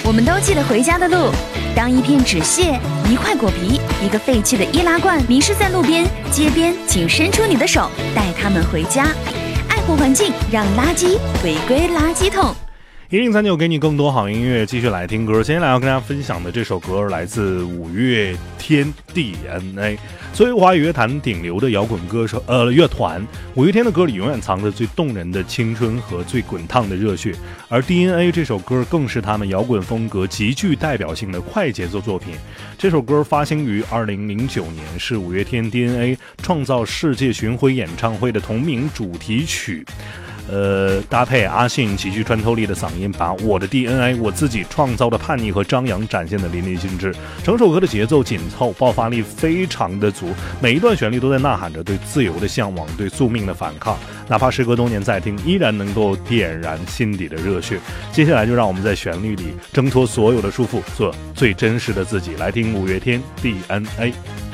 我们都记得回家的路。当一片纸屑、一块果皮、一个废弃的易拉罐迷失在路边、街边，请伸出你的手，带他们回家。爱护环境，让垃圾回归垃圾桶。 1039给你更多好音乐，继续来听歌。接下来要跟大家分享的这首歌来自五月天 DNA。作为华语乐坛顶流的摇滚歌手乐团，五月天的歌里永远藏着最动人的青春和最滚烫的热血，而 DNA 这首歌更是他们摇滚风格极具代表性的快节奏作品。这首歌发行于2009年，是五月天 DNA 创造世界巡回演唱会的同名主题曲。搭配阿信极具穿透力的嗓音，把我的 DNA 我自己创造的叛逆和张扬展现的淋漓尽致。整首歌的节奏紧凑，爆发力非常的足，每一段旋律都在呐喊着对自由的向往，对宿命的反抗。哪怕时隔多年再听，依然能够点燃心底的热血。接下来就让我们在旋律里挣脱所有的束缚，做最真实的自己。来听五月天 DNA。